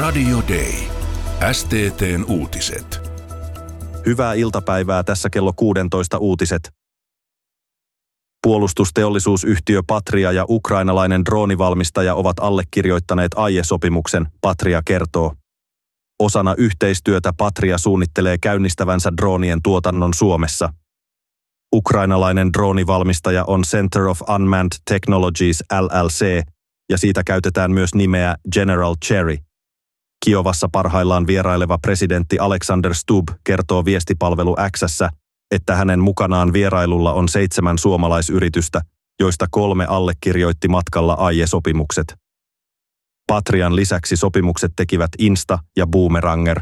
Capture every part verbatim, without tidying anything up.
Radio Day. S T T:n uutiset. Hyvää iltapäivää, tässä kello kuusitoista uutiset. Puolustusteollisuusyhtiö Patria ja ukrainalainen droonivalmistaja ovat allekirjoittaneet aiesopimuksen, Patria kertoo. Osana yhteistyötä Patria suunnittelee käynnistävänsä droonien tuotannon Suomessa. Ukrainalainen droonivalmistaja on Center of Unmanned Technologies L L C, ja siitä käytetään myös nimeä General Cherry. Kiovassa parhaillaan vieraileva presidentti Alexander Stubb kertoo viestipalvelu X:ssä, että hänen mukanaan vierailulla on seitsemän suomalaisyritystä, joista kolme allekirjoitti matkalla aiesopimukset. Patrian lisäksi sopimukset tekivät Insta ja Boomeranger.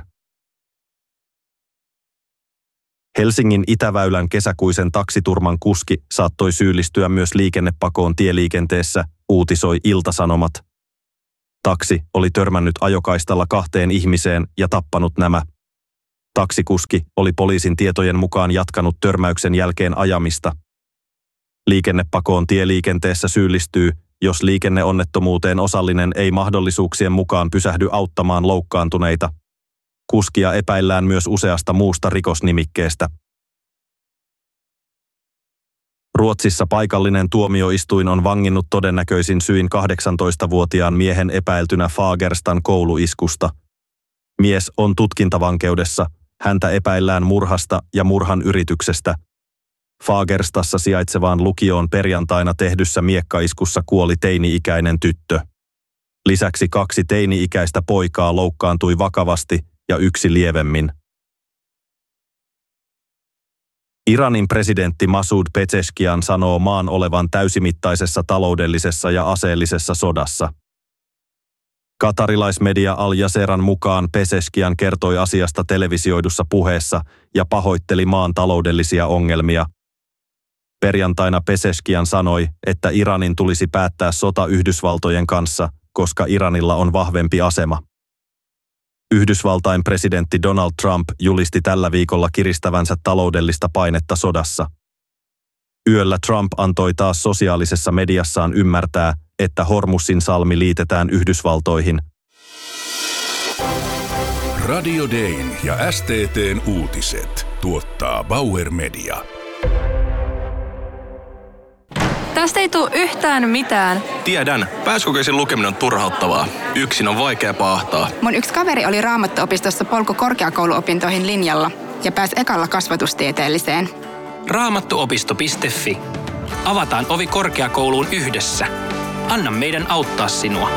Helsingin Itäväylän kesäkuisen taksiturman kuski saattoi syyllistyä myös liikennepakoon tieliikenteessä, uutisoi Ilta-Sanomat. Taksi oli törmännyt ajokaistalla kahteen ihmiseen ja tappanut nämä. Taksikuski oli poliisin tietojen mukaan jatkanut törmäyksen jälkeen ajamista. Liikennepakoon tieliikenteessä syyllistyy, jos liikenneonnettomuuteen osallinen ei mahdollisuuksien mukaan pysähdy auttamaan loukkaantuneita. Kuskia epäillään myös useasta muusta rikosnimikkeestä. Ruotsissa paikallinen tuomioistuin on vanginnut todennäköisin syin kahdeksantoistavuotiaan miehen epäiltynä Fagerstan kouluiskusta. Mies on tutkintavankeudessa, häntä epäillään murhasta ja murhan yrityksestä. Fagerstassa sijaitsevaan lukioon perjantaina tehdyssä miekkaiskussa kuoli teini-ikäinen tyttö. Lisäksi kaksi teini-ikäistä poikaa loukkaantui vakavasti ja yksi lievemmin. Iranin presidentti Masoud Pezeshkian sanoo maan olevan täysimittaisessa taloudellisessa ja aseellisessa sodassa. Katarilaismedia Al Jazeeran mukaan Pezeshkian kertoi asiasta televisioidussa puheessa ja pahoitteli maan taloudellisia ongelmia. Perjantaina Pezeshkian sanoi, että Iranin tulisi päättää sota Yhdysvaltojen kanssa, koska Iranilla on vahvempi asema. Yhdysvaltain presidentti Donald Trump julisti tällä viikolla kiristävänsä taloudellista painetta sodassa. Yöllä Trump antoi taas sosiaalisessa mediassaan ymmärtää, että Hormuzin salmi liitetään Yhdysvaltoihin. Radio Dayn ja S T T:n uutiset tuottaa Bauer Media. Tästä ei tule yhtään mitään. Tiedän. Pääsykokeisen lukeminen on turhauttavaa. Yksin on vaikea paahtaa. Mun yksi kaveri oli Raamattuopistossa polku korkeakouluopintoihin linjalla ja pääsi ekalla kasvatustieteelliseen. Raamattuopisto piste fi. Avataan ovi korkeakouluun yhdessä. Anna meidän auttaa sinua.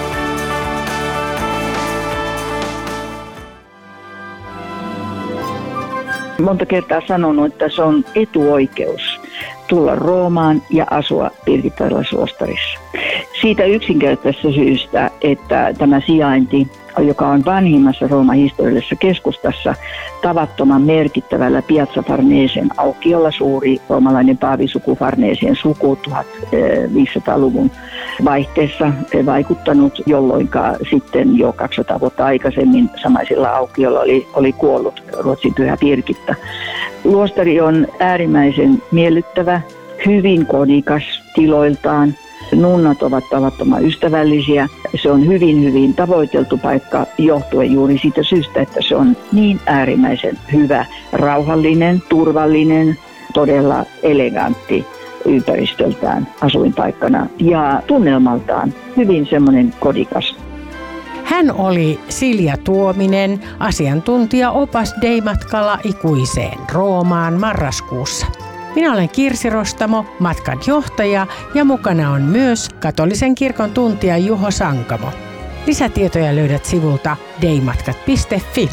Monta kertaa sanonut, että se on etuoikeus tulla Roomaan ja asua Pirkittalaisluostarissa. Siitä yksinkertaisesta syystä, että tämä sijainti, joka on vanhimmassa Rooman historiallisessa keskustassa, tavattoman merkittävällä Piazza Farnesien aukiolla, suuri roomalainen paavisuku Farnesien suku tuhatviisisataaluvun vaihteessa vaikuttanut, jolloin sitten jo kaksisataa vuotta aikaisemmin samaisilla aukiolla oli, oli kuollut Ruotsin pyhä Pirkitta. Luostari on äärimmäisen miellyttävä, hyvin kodikas tiloiltaan. Nunnat ovat tavattoman ystävällisiä. Se on hyvin, hyvin tavoiteltu paikka johtuen juuri siitä syystä, että se on niin äärimmäisen hyvä, rauhallinen, turvallinen, todella elegantti ympäristöltään asuinpaikkana ja tunnelmaltaan hyvin semmoinen kodikas. Hän oli Silja Tuominen, asiantuntija opas Day-matkalla ikuiseen Roomaan marraskuussa. Minä olen Kirsi Rostamo, matkan johtaja, ja mukana on myös katolisen kirkon tuntija Juho Sankamo. Lisätietoja löydät sivulta daymatkat piste fi.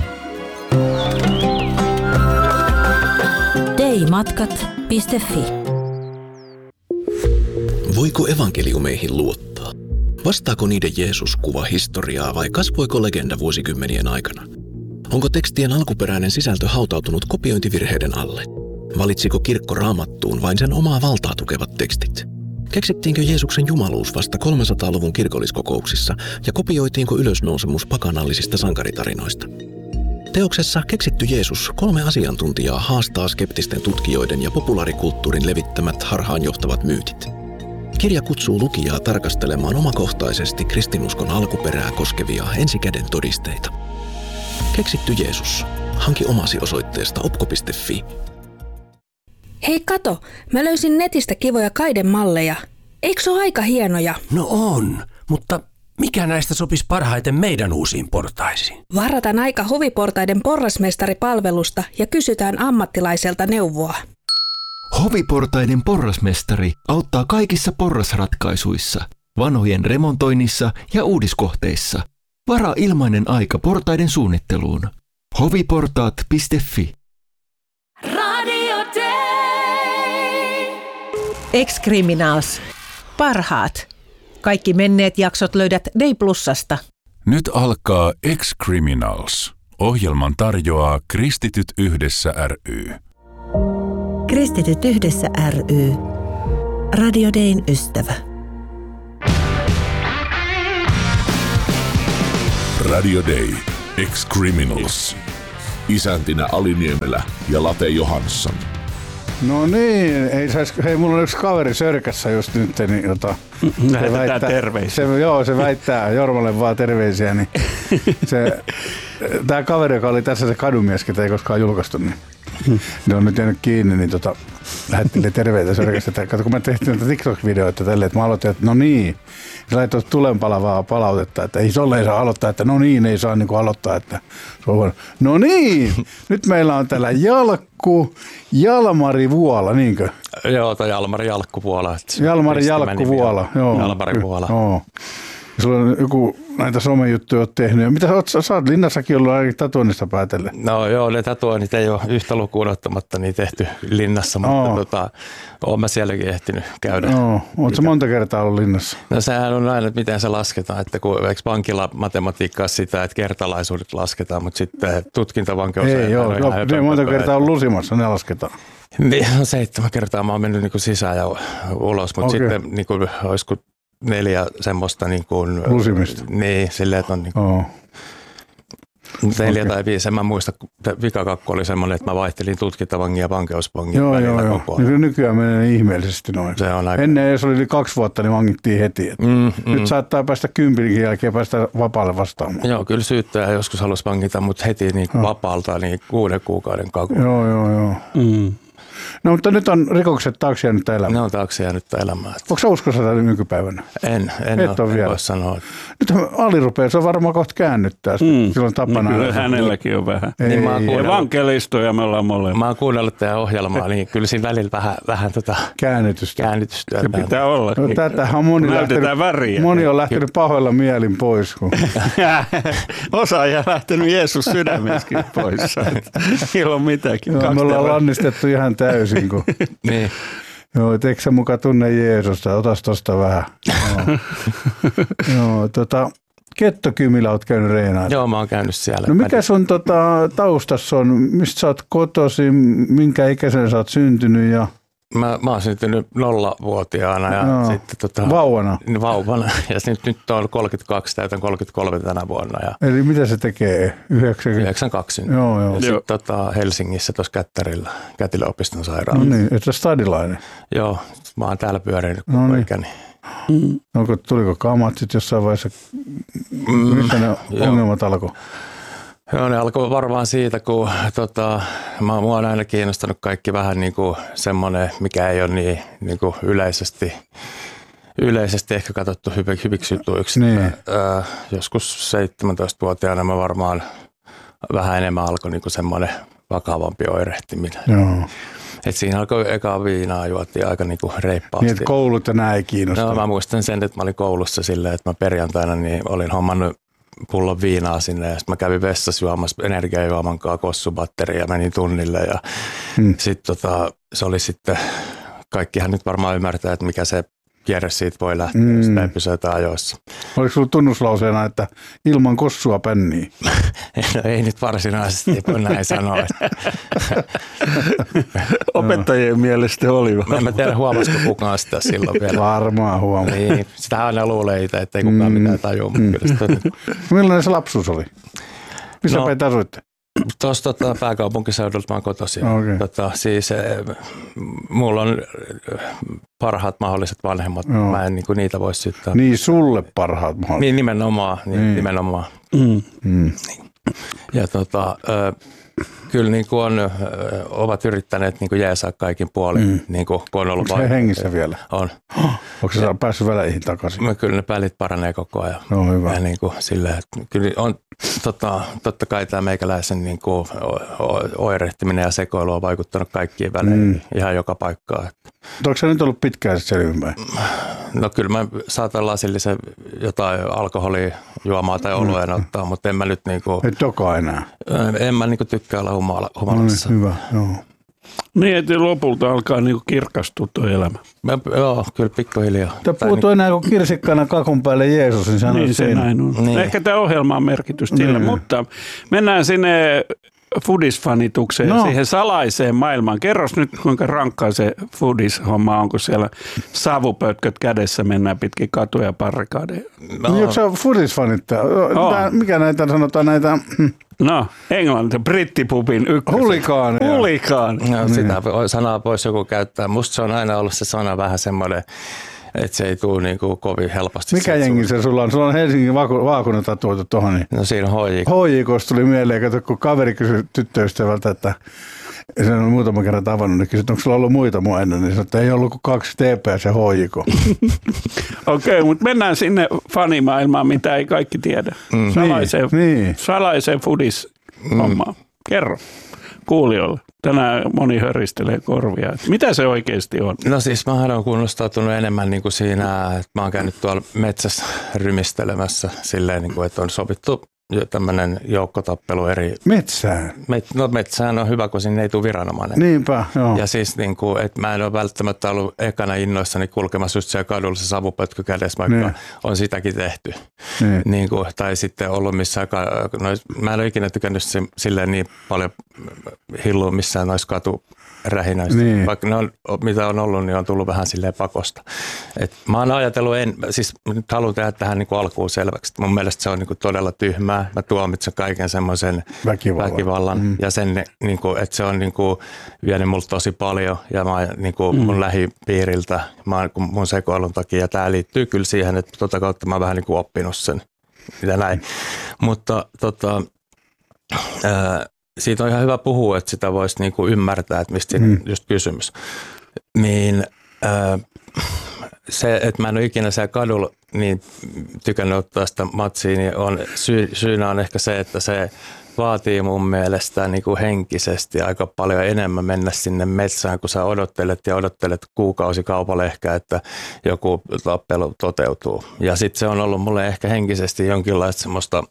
daymatkat piste fi. Voiko evankeliumeihin luottaa? Vastaako niiden Jeesus kuva historiaa vai kasvoiko legenda vuosikymmenien aikana? Onko tekstien alkuperäinen sisältö hautautunut kopiointivirheiden alle? Valitsiko kirkko Raamattuun vain sen omaa valtaa tukevat tekstit? Keksittiinkö Jeesuksen jumaluus vasta kolmesataaluvun kirkolliskokouksissa ja kopioitiinko ylösnousemus pakanallisista sankaritarinoista? Teoksessa Keksitty Jeesus kolme asiantuntijaa haastaa skeptisten tutkijoiden ja populaarikulttuurin levittämät harhaanjohtavat myytit. Kirja kutsuu lukijaa tarkastelemaan omakohtaisesti kristinuskon alkuperää koskevia ensikäden todisteita. Keksitty Jeesus. Hanki omasi osoitteesta opko piste fi. Hei kato, mä löysin netistä kivoja kaidemalleja. Eikö se ole aika hienoja? No on, mutta mikä näistä sopisi parhaiten meidän uusiin portaisiin? Varataan aika Hoviportaiden porrasmestaripalvelusta ja kysytään ammattilaiselta neuvoa. Hoviportaiden porrasmestari auttaa kaikissa porrasratkaisuissa, vanhojen remontoinnissa ja uudiskohteissa. Varaa ilmainen aika portaiden suunnitteluun. hoviportaat piste fi. Radio Day. Ex-Criminals. Parhaat. Kaikki menneet jaksot löydät Day Plusasta. Nyt alkaa Ex-Criminals. Ohjelman tarjoaa Kristityt yhdessä ry. Kristityt yhdessä ry. Radio Dayn ystävä. Radio Day. Ex-Criminals. Isäntinä Ali Niemelä ja Late Johansson. No niin, ei sais, hei, mulla on yksi kaveri Sörkässä just nyt, niin jota... Lähetetään terveisiä. Se, joo, se väittää Jormalle vaan terveisiä, niin se... Tää kaveri, joka oli tässä se kadumies, ketä ei koskaan julkaistu, niin ne on nyt jäänyt kiinni, niin tota, lähettiin terveitä Sörkästä. Kato, kun mä tehtiin näitä TikTok-videoita tälleen, että mä aloitin, että no niin, ja laitoin tulenpalavaa palautetta, että ei tolle ei saa aloittaa, että no niin, ei saa niinku aloittaa, että se on huono. No niin, nyt meillä on täällä Jalkku, Jalmari Vuola, niinkö? Joo, tai Jalmari Jalkku Vuola. Jalmari Jalkku Vuola, joo. Jalmari Vuola. Joo. Sulla on joku näitä somejuttuja oot tehnyt. Mitä oot, sä oot Linnassakin ollut ainakin tatuoinnista päätellen? No joo, ne tatuoinnit ei ole yhtä lukuun ottamatta niin tehty Linnassa, mutta oh. tota, oon mä sielläkin ehtinyt käydä. No, oot sä monta kertaa ollut Linnassa? No sehän on aina, että miten se lasketaan, että kun eikö pankilla matematiikkaa sitä, että kertalaisuudet lasketaan, mutta sitten tutkintavankeus ei joo, joo ne monta kertaa on lusimassa, ne lasketaan. Niin, no seitsemän kertaa mä oon mennyt niin kuin sisään ja ulos, mutta okay. Sitten niin kuin, olisiko neljä semmoista niin kuin... Lusimista. Niin, silleen, että on niin kuin... Oh. Neljä okay. tai viisi, en mä muista, vikakakku oli semmoinen, että mä vaihtelin tutkintavangin ja vankeusvangin joo, välillä joo, koko ajan. Nykyään menee ihmeellisesti noin. Se on aika... Ennen jos oli kaksi vuotta, niin vangittiin heti. Mm, mm. Nyt saattaa päästä kympinkin jälkeen päästä vapaalle vastaamaan. Joo, kyllä syyttäjä joskus halusi vangita, mutta heti niin no. vapaalta niin kuuden kuukauden kakun. Joo, joo, joo. Mm. No mutta nyt on rikokset taakse jäänyttä elämää. Ne on taakse jäänyttä elämää. Onko sä uskossa tätä nykypäivänä? En, en, Et ole, en voi sanoa. Nyt Ali rupeaa, se on varmaan kohta käännyttää. Mm. Silloin tapana. No, kyllä hänelläkin on vähän. Ei, niin evankelistoja me ollaan molemmat. Mä oon kuunnellut teidän ohjelmaa, niin kyllä siinä välillä vähän, vähän tota käännytystä. käännytystyötä. Se pitää olla. No, tätähän on moni lähtenyt, moni on lähtenyt pahoilla mielin pois. Kun... Osa on lähtenyt Jeesus sydämessäkin pois. Ilman mitäkin. Joo, me ollaan lannistettu ihan täysin. Kun... niin. Joo, et eikö sä muka tunne Jeesusta? Otas tosta vähän. Joo, Joo tota, Kettokymillä oot käynyt reenaan. Joo, mä oon käynyt siellä. No mikä sun tota, taustassa on? Mistä sä oot kotoisin? Minkä ikäisen sä oot syntynyt? Ja... Mä, mä oon syntynyt nollavuotiaana ja Joo. sitten tota, vauvana. Vauvana. Ja nyt, nyt on kolmekymmentäkaksi, täytän kolmekymmentäkolme tänä vuonna. Ja eli mitä se tekee? yhdeksänkymmentä yhdeksänkymmentäkaksi. Joo, joo. Ja sitten tota, Helsingissä tuossa Kättärillä, Kätilöopiston sairaalassa. No niin, et sä stadilainen? Joo, mä oon täällä pyörinyt koko no niin. ikäni. Mm. Onko, tuliko kamat sitten jossain vaiheessa? Mm. Mistä ne ongelmat alkoi? Joo, ne alkoi varmaan siitä, kun tota, mä, mua on aina kiinnostanut kaikki vähän niin kuin semmoinen, mikä ei ole niin, niin kuin yleisesti, yleisesti ehkä katsottu hyviksi, hyviksi jutuiksi. Niin. Äh, joskus seitsemäntoistavuotiaana mä varmaan vähän enemmän alkoi niin kuin semmoinen vakavampi oirehtiminen. Joo. Et siinä alkoi ekaa viinaa juotiin aika niin kuin reippaasti. Niin, että koulut ja näin ei kiinnostanut. No, mä muistan sen, että mä olin koulussa silleen, että mä perjantaina niin olin hommannut pullon viinaa sinne ja sitten mä kävin vessassa juomassa energiajuoman kanssa kossubatteria ja menin tunnille ja hmm. sitten tota, se oli sitten, kaikkihan nyt varmaan ymmärtää, että mikä se kierre siitä voi lähteä, mm. jos sitä ei pysytä ajoissa. Oliko sulla tunnuslauseena, että ilman kossua pänniä? No ei nyt varsinaisesti, ei voi näin sanoa. Opettajien mielestä oli vaan. En mä tiedä, huomasiko kukaan sitä silloin vielä. Varmaan huomaa. Niin, sitä aina luulee itse, että ei kukaan mm. mitään tajua. Mm. Millainen se lapsuus oli? Missä no, päin asuitte? Tuossa tota, pääkaupunkiseudulta mä oon kotoisin. Okay. Tota, siis eh, mulla on parhaat mahdolliset vanhemmat. Joo. Mä en niin kuin, niitä voi syyttää. Niin, sulle parhaat mahdolliset. Niin, nimenomaan. Niin, niin. nimenomaan. Mm. Mm. Ja tota, ö, kyllä niin kuin on, ö, ovat yrittäneet niin kuin jeesaa kaikin puolin. Mm. Niin kuin, kun on ollut onko se hengissä vielä? On. Onko se päässyt väleihin takaisin? Mä, kyllä ne välit paranee koko ajan. No hyvä. Ja niin kuin, silleen, että kyllä on, tota, totta kai tämä meikäläisen niin kuin, oirehtiminen ja sekoilu on vaikuttanut kaikkiin väleihin mm. ihan joka paikkaan. Onko se nyt ollut pitkään selviämään? No kyllä mä saatan lasillisen jotain alkoholia juomaa tai olueen mm. ottaa, mutta en mä nyt niinku... Et dokaa enää? En mä niinku tykkää olla humala, humalassa. No niin, hyvä, joo. Niin, että lopulta alkaa niinku kirkastua tuo elämä. Mä, joo, kyllä pikkuhiljaa. Tämä puhuttu niin... enää kuin kirsikkana kakun päälle Jeesus, niin sanoo niin, se näin on. Niin. Ehkä tämä ohjelma on merkitystä sillä, niin. Mutta mennään sinne foodisfanitukseen, no. siihen salaiseen maailmaan. Kerros nyt, kuinka rankkaa se foodis-homma on, kun siellä savupötköt kädessä mennään pitkin katuja ja barrikadeja. No. Onko se foodisfanittaa? Oh. Mikä näitä sanotaan näitä... No, englanti, brittipupin ykkösen. Hulikaani. Hulikaani. No, sitä sanaa voisi joku käyttää. Musta se on aina ollut se sana vähän semmoinen, että se ei tule niin kuin kovin helposti. Mikä jengi se sulla on? Sulla on Helsingin vaakuna tatuoitu tuohon. Niin. No siinä on H J K. H J K:sta tuli mieleen, kato, kun kaveri kysyi tyttöystävältä, että sen on muutaman kerran tavannut, niin kysyi, että onko sulla ollut muita mua ennen, niin sanoi, että ei ollut kuin kaksi T P S ja H J K. Okei, okay, mutta mennään sinne fanimaailmaan, mitä ei kaikki tiedä. Mm. Salaiseen, niin. salaiseen foodis-hommaan. Mm. Kerro kuulijoille. Tänään moni höristelee korvia. Mitä se oikeasti on? No siis mä olen kunnostautunut enemmän niin kuin siinä, että mä oon käynyt tuolla metsässä rymistelemässä silleen, niin kuin, että on sovittu tämmöinen joukkotappelu eri... Metsään? Met, no metsään on hyvä, kun sinne ei tule viranomainen. Niinpä, joo. Ja siis niin kuin, että mä en ole välttämättä ollut ekana innoissani kulkemassa just siellä kadulla se savupötkö kädessä, vaikka niin. on sitäkin tehty. Niin. Niin kuin, tai sitten ollut missään... No, mä en ole ikinä tykännyt silleen niin paljon hillua missään noissa katurähinöistä. Niin. Vaikka ne on, mitä on ollut, niin on tullut vähän silleen pakosta. Et mä oon ajatellut, en, siis nyt haluan tehdä tähän niin kuin alkuun selväksi. Mun mielestä se on niin kuin todella tyhmää. Mä tuomitsen kaiken semmoisen väkivallan, väkivallan. Mm. ja sen, niin kuin, että se on niin kuin, vienyt multa tosi paljon ja mä, niin kuin, mm. mun lähipiiriltä mä, mun sekoilun takia. Ja tää liittyy kyllä siihen, että tota kautta mä oon vähän niin kuin oppinut sen. Mitä näin. Mutta tota, ää, siitä on ihan hyvä puhua, että sitä voisi niin kuin ymmärtää, että mistä siinä mm. just kysymys. Niin ää, se, että mä en ole ikinä siellä kadulla niin tykännyt ottaa sitä matsia, niin on, syy, syynä on ehkä se, että se vaatii mun mielestä niin kuin henkisesti aika paljon enemmän mennä sinne metsään, kun sä odottelet ja odottelet kuukausikaupalla ehkä, että joku tappelu toteutuu. Ja sitten se on ollut mulle ehkä henkisesti jonkinlaista semmoista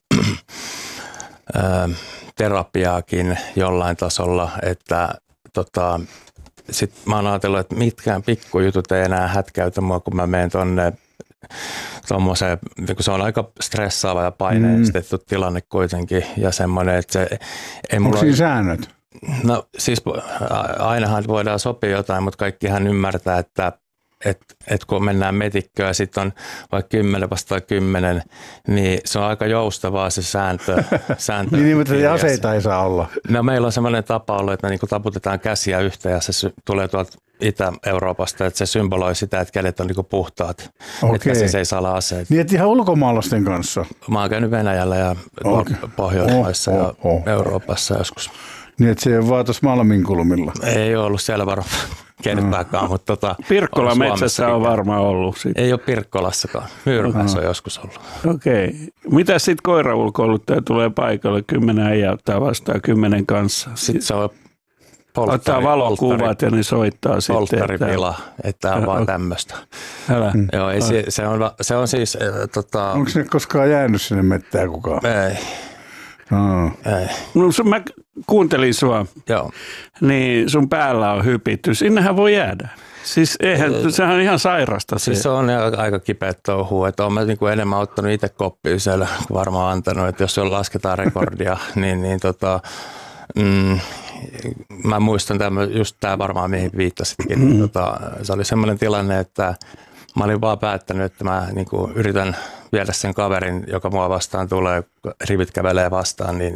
ää, terapiaakin jollain tasolla, että tota, sitten mä oon ajatellut, että mitkään pikkujutut ei enää hätkäytä mua, kun mä menen tonne tommoseen, kun se on aika stressaava ja paineistettu mm. tilanne kuitenkin ja semmoinen, että se ei mulla... Onko siinä säännöt? No siis ainahan voidaan sopia jotain, mutta kaikkihan ymmärtää, että että et kun mennään metikköön ja sitten on vaikka kymmenen vastaan kymmenen, niin se on aika joustavaa se sääntö. sääntö niin, mutta aseita ei saa olla. No meillä on semmoinen tapa ollut, että me niinku taputetaan käsiä yhteen ja se sy- tulee tuolta Itä-Euroopasta, että se symboloi sitä, että kädet on niinku puhtaat, okay. että käsissä ei saa olla aseita. Niin, että ihan ulkomaalaisten kanssa? Mä oon käynyt Venäjällä ja okay. Pohjoismaissa oh, oh, oh. ja Euroopassa joskus. Niin, että se ei ole vaan tuossa Malminkulmilla? Ei ole ollut siellä varmaan. Kertaakaan, mm. mutta tota... Pirkkola metsässä on varmaan ollut. Sit. Ei ole Pirkkolassakaan. Myyrmässä on joskus ollut. Okei. Okay. Mitä sitten koiraulkouluttaja tulee paikalle? Kymmenen äijä ottaa vastaan kymmenen kanssa. Sitten se on polttari, ottaa valokuvat ja ne soittaa sitten. Polttaripila, että tämä on vaan okay. tämmöistä. Älä. Joo, ei, se, se, on, se on siis... Äh, tota... Onko se koskaan jäänyt sinne mettään kukaan? Ei. No. Ei. No, sun, mä kuuntelin sua, Joo. niin sun päällä on hypitty. Sinnehän voi jäädä. Siis eihän, sehän on ihan sairasta. Siis se on aika kipeä touhua, että olen niinku enemmän ottanut itse koppia siellä, varmaan antanut, että jos lasketaan rekordia, niin, niin tota, mm, mä muistan tämän, just tämä varmaan mihin viittasitkin, mm. tota, se oli semmoinen tilanne, että mä olin vaan päättänyt, että mä niinku yritän viedä sen kaverin, joka mua vastaan tulee, rivit kävelee vastaan, niin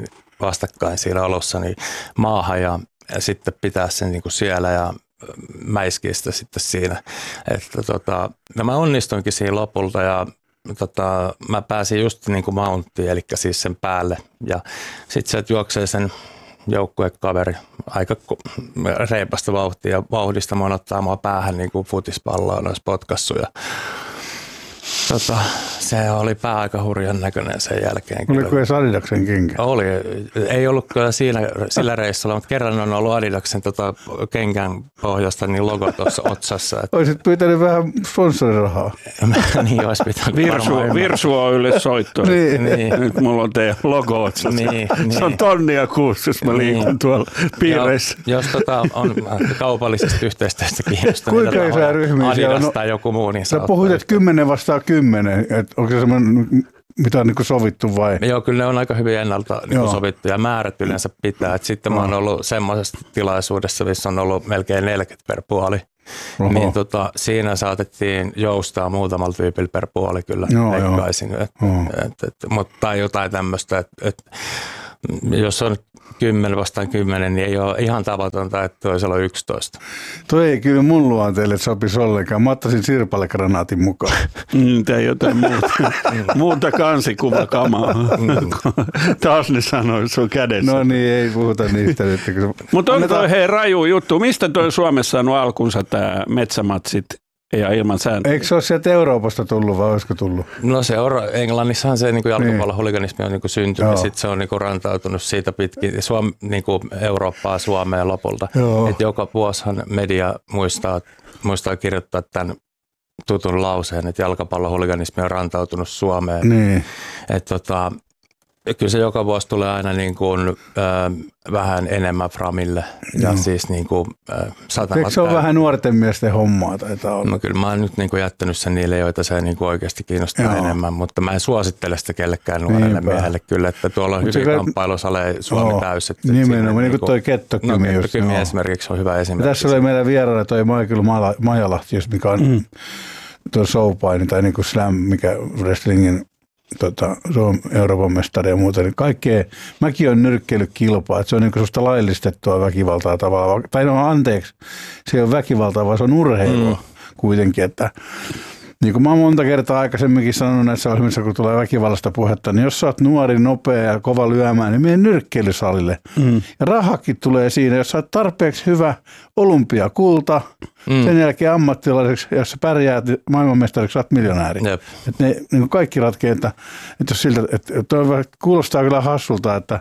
vastakkain siinä alussa, niin maahan ja, ja sitten pitää sen niin kuin siellä ja mäiskiä sitä sitten siinä. Että tota, no mä onnistuinkin siinä lopulta ja tota, mä pääsin just niin kuin mounttiin, eli siis sen päälle ja sitten se juoksee sen joukkuekaveri aika reipasta vauhtia ja vauhdista mun ottaa mua päähän niin kuin futispalloa noissa potkassuja. Tota, se oli pää aika hurjan näköinen sen jälkeen. Oliko edes Adidaksen kenkä? Oli. Ei ollut kyllä siinä, sillä reissulla, mutta kerran on ollut Adidaksen tota, kenkän pohjasta niin logo tuossa otsassa. Että... Olisit pyytänyt vähän sponsorirahaa. Niin, olisi pitänyt Virsu, Virsu on ylle soittoa. Niin. Niin. Nyt mulla on teidän logo otsassa. Niin, se niin. on tonnia kuusi, jos mä liikun niin. tuolla piireissä. Ja, jos tota, on kaupallisesta yhteistyöstä kiinnostunut. Kuinka isoja ryhmiä Adidas no, tai joku muu. Niin sä puhuit, että kymmenen vastaan kymmenen. Että onko se semmoinen, mitä on niin sovittu vai? Joo, kyllä ne on aika hyvin ennalta niin sovittu ja määrät yleensä pitää. Et sitten mä oon ollut semmoisessa tilaisuudessa, missä on ollut melkein neljäkymmentä per puoli. Oho. Niin tota, siinä saatettiin joustaa muutamalla tyypillä per puoli kyllä leikkaisin. Mutta tai jotain tämmöistä, että et, jos on kymmenen vastaan kymmenen, niin ei ole ihan tavatonta, että toisella on yksitoista. Toi ei kyllä mun luonteelle sopisi ollenkaan. Mä ottaisin sirpalekranaatin mukaan. Mm, tai jotain muuta, muuta kansikuvakamaa. Taas ne sanoi, se on kädessä. No niin, ei puhuta niistä. Mutta on toi hei raju juttu. Mistä toi Suomessa saanut alkunsa tää metsämatsit? Ja ilman sääntöjä. Eikö se ole sieltä Euroopasta tullut vai olisiko tullut? No se Euro- Englannissahan se niin jalkapallon huliganismi on niin syntynyt ja sitten se on niin rantautunut siitä pitkin Suom, niin Eurooppaa Suomeen lopulta. Et joka vuosihan media muistaa, muistaa kirjoittaa tämän tutun lauseen, että jalkapallon huliganismi on rantautunut Suomeen. Niin. Et tota, kyllä se joka vuosi tulee aina niin kuin, äh, vähän enemmän framille. Ja no. siis niin kuin, äh, Eikö se ole vähän nuorten miesten hommaa taitaa olla? No kyllä mä oon nyt niin kuin jättänyt sen niille, joita se niin kuin oikeasti kiinnostaa Joo. enemmän, mutta mä en suosittele sitä kellekään nuorelle Niinpä. miehelle kyllä, että tuolla on Mut hyvin kyllä... kamppailusaleja Suomi oh, täys. Että nimenomaan, niin kuin toi Kettokymi. No Kettokymi esimerkiksi on hyvä esimerkki. Tässä oli meidän vieraana toi Michael Majalahti, mikä on mm. tuo showpaini tai niin kuin slam, mikä wrestlingin Tota, se on Euroopan mestari ja muuta. Niin kaikkea, mäkin olen nyrkkeillyt kilpaa, että se on niin sellaista laillistettua väkivaltaa tavallaan. Tai no anteeksi, se ei ole väkivaltaa, vaan se on urheilua mm. kuitenkin. Että, niin kuin mä oon monta kertaa aikaisemminkin sanonut näissä ohjelmissa, kun tulee väkivallasta puhetta, niin jos sä oot nuori, nopea ja kova lyömään, niin mene nyrkkeilysalille. Mm. Ja rahakin tulee siinä, jos sä oot tarpeeksi hyvä olympiakulta, mm. sen jälkeen ammattilaiseksi, jos sä pärjäät maailmanmestariksi, sä oot miljonääri. Että ne niin kaikki ratkee, että, että jos siltä, että toi kuulostaa kyllä hassulta, että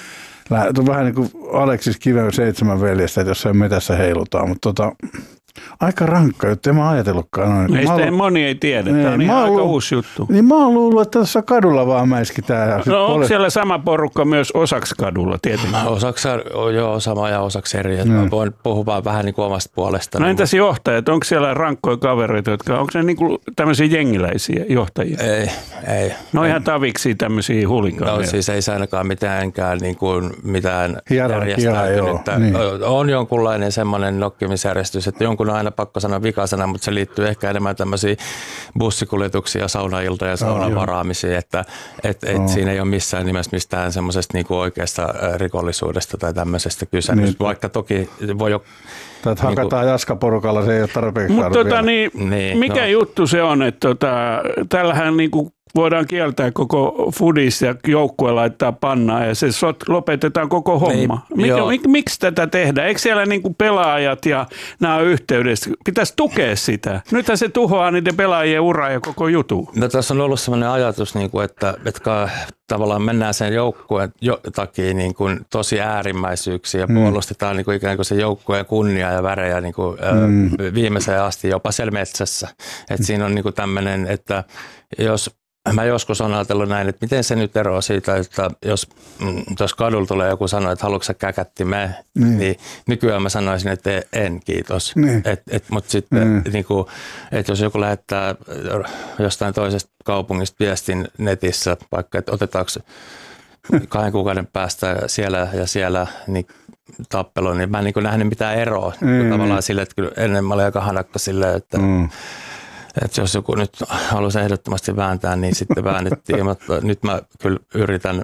on vähän niin kuin Aleksis Kiven seitsemän veljestä, että jossain metässä heilutaan, mutta tota, aika rankka juttu, en mä ajatellutkaan noin. Ei sitä moni ei tiedä, tämä on ihan aika luullut, uusi juttu. Niin mä oon luullut, että tässä kadulla vaan mäiskitään. No onko siellä sama porukka myös osaksi kadulla tietenkin? Osaksi joo, sama ja osaksi eri. Mm. Mä voin puhua vaan vähän niin kuin omasta puolestani. No entäs johtajat, onko siellä rankkoja kavereita, jotka, onko ne niin kuin tämmöisiä jengiläisiä johtajia? Ei, ei. No ihan taviksi tämmöisiä hulikaaneja. No siis ei se ainakaan mitäänkään niin kuin mitään järjestäytynyttä. Niin. On jonkunlainen semmoinen nokkimisjärjestys, että jonkun on aina pakko sanoa vikasana, mutta se liittyy ehkä enemmän tämmöisiä bussikuljetuksia, saunailtoja ja saunan oh, varaamisia, että et, et oh. siinä ei ole missään nimessä mistään semmoisesta niinku oikeasta rikollisuudesta tai tämmöisestä kysymys, niin. Vaikka toki voi jo... Tai että hakataan niinku, jaskaporukalla, se ei ole tarpeeksi. Mutta tota, niin, niin, mikä no. juttu se on, että tota, tällähän niinku voidaan kieltää koko foodis ja joukkue laittaa pannaan ja se sot, lopetetaan koko homma. Ei, Mikä, mik, miksi tätä tehdään? Eikö siellä niinku pelaajat ja nämä yhteydessä? Pitäisi tukea sitä. Nythän se tuhoaa niiden pelaajien uraa ja koko jutu. No, tässä on ollut sellainen ajatus, että, että tavallaan mennään sen joukkueen takia niin kuin tosi äärimmäisyyksiä ja mm. puolustetaan niin kuin ikään kuin se joukkueen kunnia ja värejä niin kuin, mm. viimeiseen asti jopa siellä metsässä. Et mm. siinä on niin kuin tämmöinen, että jos mä joskus olen ajatellut näin, että miten se nyt eroaa siitä, että jos, jos kadulla tulee joku sanoa, että haluatko sä käkättimeen, niin. niin nykyään mä sanoisin, että en, kiitos. Niin. Et, et, mutta sitten, mm. niin kuin, että jos joku lähettää jostain toisesta kaupungista viestin netissä, vaikka että otetaanko kahden kuukauden päästä siellä ja siellä niin tappelu, niin mä en niin kuin nähnyt mitään eroa. Mm. Tavallaan sille, että kyllä ennen mä olin aika hanakka silleen, että mm. että jos joku nyt haluaisi ehdottomasti vääntää, niin sitten väännettiin, mutta nyt mä kyllä yritän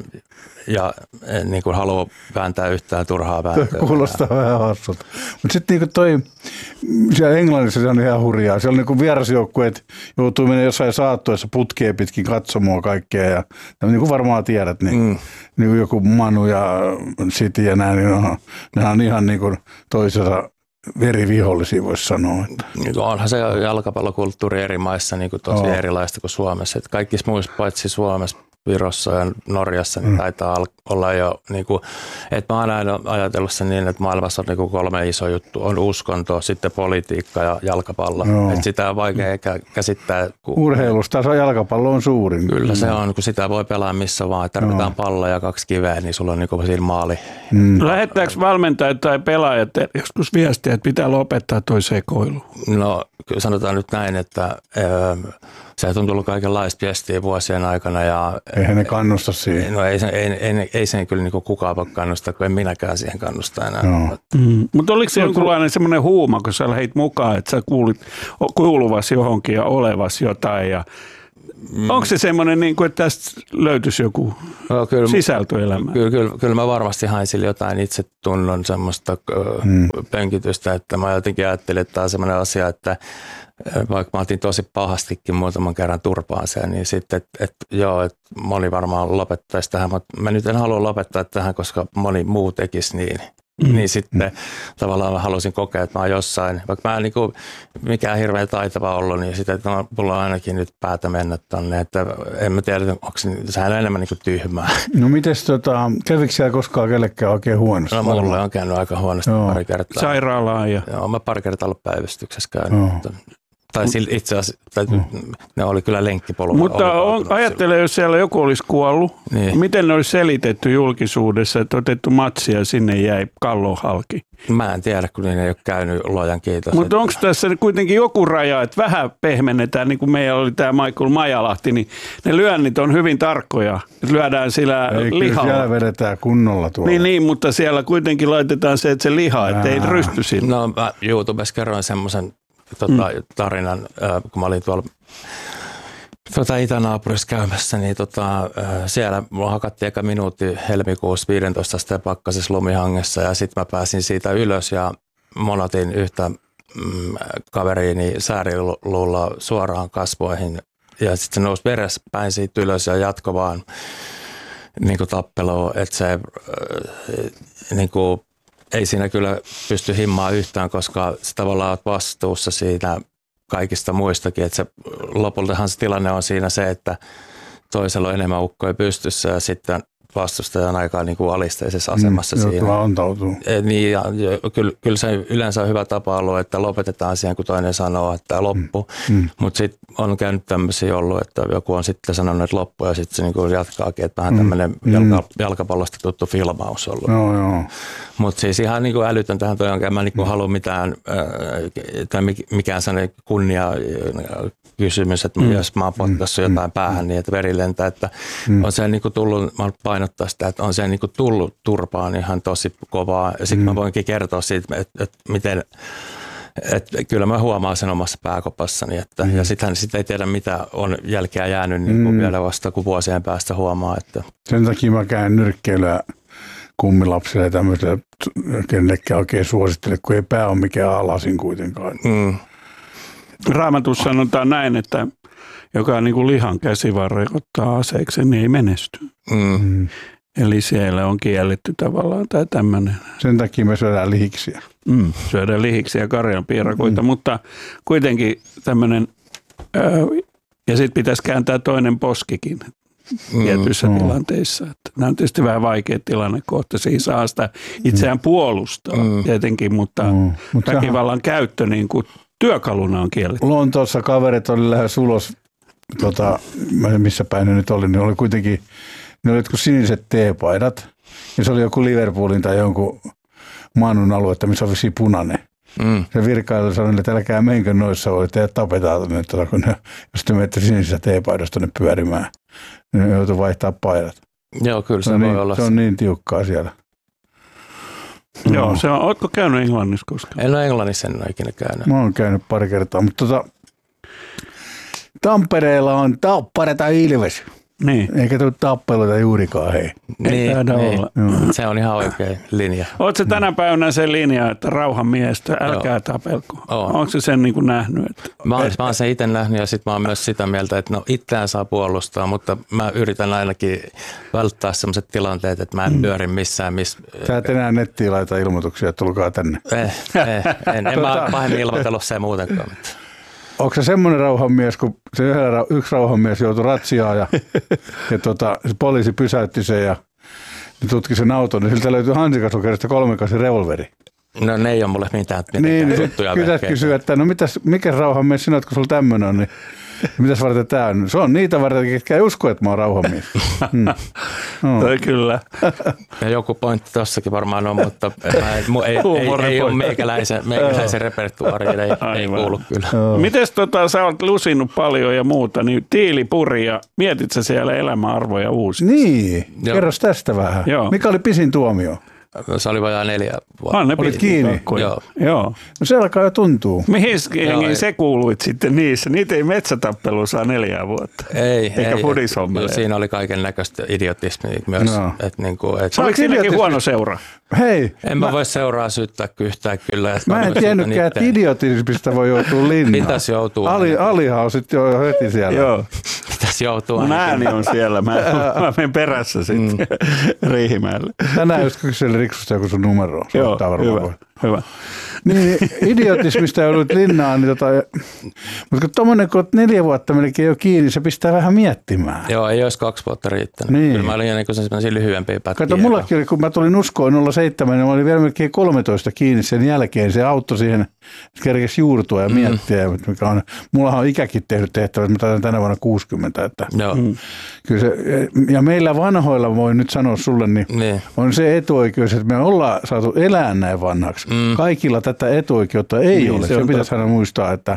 ja en niin kuin halua vääntää yhtään turhaa vääntöä. Kuulostaa vähän hassulta. Mutta sitten niin toi, siellä Englannissa se on ihan hurjaa. Siellä niin kuin vierasjoukkueet joutuu menemään jossain saattoissa putkeen pitkin katsomaan kaikkea. Ja niin kuin varmaan tiedät, niin, mm. niin kuin joku Manu ja City ja näin, niin on, ne on ihan niin kuin toisensa verivihollisia, voisi sanoa. Että. Onhan se jalkapallokulttuuri eri maissa niin kuin tosi oh. erilaista kuin Suomessa. Että kaikissa muissa paitsi Suomessa, Virossa ja Norjassa niin mm. taitaa olla jo, niin kuin, että mä oon aina ajatellut sen niin, että maailmassa on niin kuin kolme iso juttu. On uskonto, sitten politiikka ja jalkapallo. No. Että sitä on vaikea käsittää. Kun urheilusta se jalkapallo on suurin. Kyllä se on, kun sitä voi pelaa missä vaan. Tarvitaan no. pallo ja kaksi kiveä, niin sulla on niin kuin siinä maali. Mm. Lähettääkö valmentajat tai pelaajat joskus viestiä, että pitää lopettaa toi sekoilu? No sanotaan nyt näin, että öö, se on tullut kaikenlaista viestiä vuosien aikana. Ja, eihän ne kannusta siihen. No ei, ei, ei, ei sen kyllä niin kukaan voi kannustaa, kun en minäkään siihen kannusta enää. No. Mm. Mutta oliko se jonkunlainen semmoinen huuma, kun sä lähdit mukaan, että sä kuulit kuuluvasi johonkin ja olevasi jotain ja mm. onko se semmoinen, niin kuin, että tästä löytyisi joku no, kyllä, sisältöelämä? Kyllä, kyllä, kyllä mä varmasti hain sille jotain itsetunnon semmoista mm. pönkitystä, että mä jotenkin ajattelin, että tämä on semmoinen asia, että vaikka mä otin tosi pahastikin muutaman kerran turpaan sen, niin sitten, että et, joo, että moni varmaan lopettaisi tähän, mutta mä nyt en halua lopettaa tähän, koska moni muu tekisi niin. Mm. Niin sitten mm. tavallaan mä halusin kokea, että mä oon jossain, vaikka mä en niin kuin mikään hirveän taitava ollut, niin sitten, että mulla on ainakin nyt päätä mennä tonne, että en mä tiedä, onko se, sehän on enemmän niin kuin tyhmää. No mites tota, kävikö siellä koskaan kellekään oikein huonosti? No mulle on käynyt aika huonosti joo. pari kertaa. Sairaalaan ja? Joo, mä pari kertaa ollut päivystyksessä käynyt. Joo. Tai itse asiassa, tai ne oli kyllä lenkkipolulla. Mutta on, ajattele, jos siellä joku olisi kuollut, niin. Miten ne olisi selitetty julkisuudessa, että otettu matsia ja sinne jäi kallon halki? Mä en tiedä, kun ne ei ole käynyt, luojan kiitos. Mutta onko tässä kuitenkin joku raja, että vähän pehmennetään, niin kuin meillä oli tämä Michael Majalahti, niin ne lyönnit on hyvin tarkkoja, että lyödään sillä ei, lihalla. Siellä vedetään kunnolla tuolla. Niin, niin, mutta siellä kuitenkin laitetaan se, että se liha, että ei rysty sinne. No mä YouTubessa kerroin semmoisen Tota, mm. tarinan, kun mä olin tuolla tota, itänaapurissa käymässä, niin tota, siellä mulla hakattiin eka minuutti helmikuussa viisitoista asteen pakkasessa lumihangessa ja sitten mä pääsin siitä ylös ja monotin yhtä mm, kaveriini sääriluulla suoraan kasvoihin ja sitten se nousi veressä päin siitä ylös ja jatkoi vaan niin kuin tappelua, että se niin kuin ei siinä kyllä pysty himmaan yhtään, koska sä tavallaan olet vastuussa siitä kaikista muistakin. Että se, lopultahan se tilanne on siinä se, että toisella on enemmän ukkoja pystyssä ja sitten vastustajan aika niin kuin alisteisessa asemassa mm, siinä. Antautuu. Niin, ja, ja, kyllä, kyllä se yleensä on hyvä tapa ollut, että lopetetaan siihen, kun toinen sanoo, että loppu. Mm, mm. Mutta sitten on käynyt tämmöisiä ollut, että joku on sitten sanonut, että loppu ja sitten se niin kuin jatkaakin, että vähän tämmöinen mm, jalka, jalkapallosta tuttu filmaus ollut. No, joo. Mutta siis ihan niin kuin älytön tähän toi onkin. Mä en niin halua mitään, äh, tai mikään sellainen kunnia kysymys, että mm. jos mä oon potkassut jotain mm. päähän niin, että veri lentää, että mm. on se niin kuin tullut, mä painottaa sitä, että on se niin kuin tullut turpaan ihan tosi kovaa. Ja sitten mm. mä voinkin kertoa siitä, että, että miten, että kyllä mä huomaan sen omassa pääkopassani, että, mm. ja sitten sit ei tiedä, mitä on jälkeä jäänyt niin kuin mm. vielä vasta, kun vuosien päästä huomaa. Että. Sen takia mä käyn nyrkkeilyä kummilapsille ja tämmöiselle, kenellekään oikein suosittele, kun ei pää ole mikään alasin kuitenkaan. Mm. Raamatussa sanotaan näin, että joka niin kuin lihan käsivarre ottaa aseeksi, niin ei menesty. Mm. Eli siellä on kielletty tavallaan tai tämmöinen. Sen takia me syödään lihiksiä. Mm, syödään lihiksiä ja karjanpiirakoita, mm. mutta kuitenkin tämmöinen, ja sitten pitäisi kääntää toinen poskikin mm. tietyissä mm. tilanteissa. Että nämä on tietysti vähän vaikea tilanne kohta, siinä saa sitä itseään puolustaa mm. tietenkin, mutta mm. väkivallan käyttö niin kuin työkaluna on kielletty. Lontoossa kaverit oli lähes ulos, tota, missä päin ne nyt oli, ne oli kuitenkin, ne oli jotkut siniset teepaidat, ja se oli joku Liverpoolin tai jonkun Manun aluetta, missä oli vissiin punainen. Mm. Se virkailu sanoi, että älkää menkö noissa, voi teidät tapetaan tuonne, tuota, kun ne, jos te menette sinisissä teepaidassa tuonne pyörimään, niin ne joutuu vaihtaa paidat. Joo, kyllä se, se voi niin, olla. Se on niin tiukkaa siellä. No. Joo, se on, ootko käynyt Englannissa koskaan? En ole Englannissa, en ole ikinä käynyt. Mä oon käynyt pari kertaa, mutta tota, Tampereella on Tappara tai Ilves. Niin. Eikä tule tappeluita juurikaan, hei. Niin, niin. olla. Se on ihan oikein linja. Oletko tänä päivänä se linja, että rauhan miestä, älkää tapelko? Onko se sen niin kuin nähnyt? Että... Mä, oon, mä oon sen itse nähnyt ja sitten mä oon myös sitä mieltä, että no itseään saa puolustaa, mutta mä yritän ainakin välttää sellaiset tilanteet, että mä en pyöri missään. Miss... Sä et enää nettiin laita ilmoituksia, että tulkaa tänne. Eh, eh, en en mä pahemmin ilmoitellut sen muutenkaan. Onko se semmoinen rauhanmies, kun se yksi rauhanmies joutui ratsiaan ja, ja tota, se poliisi pysäytti sen ja tutki sen auton, niin siltä löytyi hansikaslokerista kolmekasi revolveri. No ne ei ole mulle mitään, mitään niin, juttuja. Niin sitten kysyä, että no mitäs, mikä rauhanmies sinä olet, kun sulla tämmöinen on, niin mitäs varten tämä on? Se on niitä varten, ketkä ei usko, että mä oon rauhanmies. Hmm. No. Toi kyllä. Ja joku pointti tossakin varmaan on, mutta mä en, mu, ei, ei, ei ole meikäläisen, meikäläisen repertuaariin, ei, ei kuulu kyllä. Mites tota, sä oot lusinut paljon ja muuta, niin tiilipuri ja mietit sä siellä elämäarvoja uusia? Niin, kerros tästä vähän. Joo. Mikä oli pisin tuomio? Se oli vajaa neljä vuotta. Ah, ne olit kiinni? Joo. Joo. No se alkaa jo tuntuu. Mihin jengiin se kuuluit sitten niissä? Niitä ei metsätappelu saa neljää vuotta. Ei. Eikä fudishommelle. Siinä oli kaiken näköistä idiotismia myös. No. Et niinku, et... Oliko siinäkin huono seura? Hei. En mä, mä voi seuraa syyttää yhtään kyllä. Mä en tiennytkään, että idiotismista voi joutua linnaan. Pitäisi joutua. Ali, Alihan on sitten jo heti siellä. Joo. Pitäisi joutua. Mun ääni on siellä. Mä, mä menen perässä sitten mm. Riihimäelle. Tänään just kyseli Riksusta joku sun numero. Joo, hyvä. hyvä. Niin, idiotismista joudut linnaan. Niin tota, mutta kun tommonen, kun olet neljä vuotta melkein jo kiinni, se pistää vähän miettimään. Joo, ei olisi kaksi vuotta riittänyt. Niin. Kyllä mä olin niin sellaisia lyhyempiä pätkiä. Kato, mullakin oli, kun mä tulin uskoon nolla seitsemän, niin mä olin vielä melkein kolmetoista kiinni sen jälkeen. Se auttoi siihen, kerkesi juurtua ja miettiä. Mm. Mikä on, mullahan on ikäkin tehnyt tehtävät, mä taitan tänä vuonna kuusikymmentä. Että Joo. Mm. Kyllä se, ja meillä vanhoilla, voi nyt sanoa sulle, niin, niin on se etuoikeus, että me ollaan saatu elää näin vanhaksi. Mm. Kaikilla tätä etuoikeutta ei niin, ole. Se, se pitäisi aina muistaa, että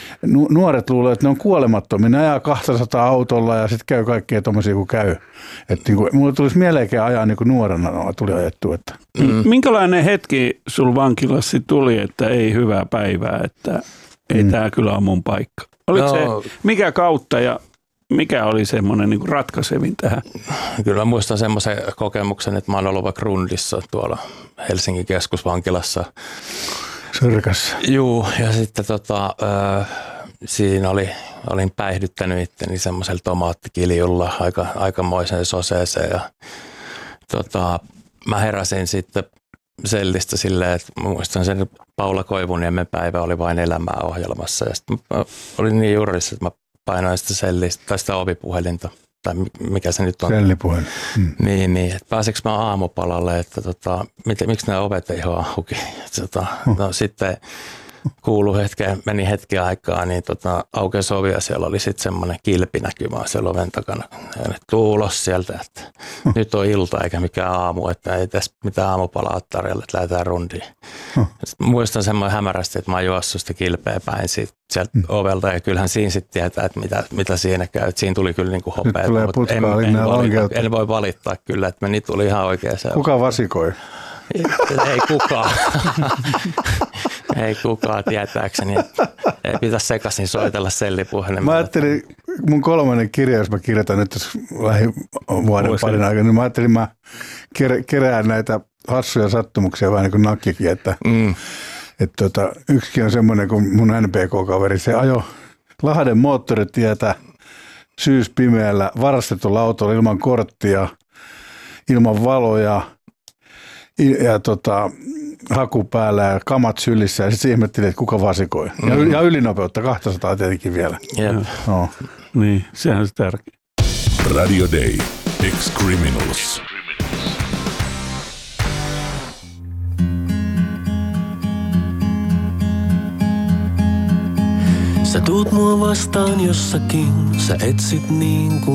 nuoret luulee, että ne on kuolemattomia. Ne ajaa kaksisataa autolla ja sitten käy kaikkea tommosia kuin käy. Että niin kuin, mulle tulisi mieleenkin ajaa niin kuin nuorena no, tuli ajettu. Että. Mm. Minkälainen hetki sul vankilassa tuli, että ei hyvää päivää, että ei mm. tämä kyllä ole mun paikka? Oliko no. se mikä kautta ja mikä oli semmoinen niin kuin ratkaisevin tähän? Kyllä mä muistan semmoisen kokemuksen, että mä oon ollut vaikka rundissa tuolla Helsingin keskusvankilassa. Sörkässä. Juu, ja sitten tota, äh, siinä oli, olin päihdyttänyt itteni semmoisella tomaattikiljulla aika, aikamoiseen soseeseen. Ja, tota, mä heräsin sitten sellistä silleen, että muistan sen Paula Koivuniemen päivä oli vain elämää ohjelmassa. Ja sitten mä olin niin juurissa, että mä painoin sitä sellistä tai sitä ovipuhelinta. Tai mikä se nyt on. Sellipuhelin. Mm. Niin, niin. Että pääseekö mä aamupalalle, että tota, mit, miksi nämä ovet ei ole auki. Tota, mm. No sitten kuului hetken, meni hetki aikaa, niin tota, aukesi ovi ja siellä oli sitten semmoinen kilpinäkymä siellä oven takana. Ja nyt tuu ulos sieltä, että mm. nyt on ilta eikä mikään aamu, että ei tässä mitään aamupalaa tarjolla, että lähdetään rundiin. Mm. Muistan semmoinen hämärästi, että mä oon juossut sitä kilpeä päin siitä, sieltä mm. ovelta ja kyllähän siinä sitten tietää, että mitä, mitä siinä käy. Että siinä tuli kyllä niinku hopeaa, mutta en, en, valita, en voi valittaa kyllä, että meni tuli ihan oikein se. Kuka vasikoi? Ei, ei kukaan. Ei kukaan tietääkseni. Ei pitäisi sekaisin soitella sellipuhelin. Mä ajattelin, mun kolmannen kirja, jos mä kirjoitan nyt lähivuoden parin aikana, niin mä ajattelin, mä kerään näitä hassuja sattumuksia vähän niin kuin nakkikin, että mm. et tota, yksikin on semmoinen kuin mun N P K-kaveri, se ajo Lahden moottoritietä syyspimeällä varastetulla autolla ilman korttia, ilman valoja ja, ja tota, haku päällä ja kamat sylissä ja sitten ihmetteli, että kuka vasikoi. Ja, mm. ja ylinopeutta, kaksisataa tietenkin vielä. Yep. No. Niin, sehän on se tärkeä. Radio Day. Ex-Criminals. Sä tuut mua vastaan jossakin, sä etsit niin kuin